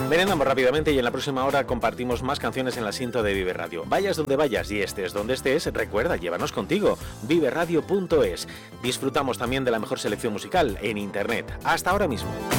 Merendamos rápidamente y en la próxima hora compartimos más canciones en la cinta de Vive Radio. Vayas donde vayas y estés donde estés, recuerda, llévanos contigo. viveradio.es. Disfrutamos también de la mejor selección musical en internet. Hasta ahora mismo.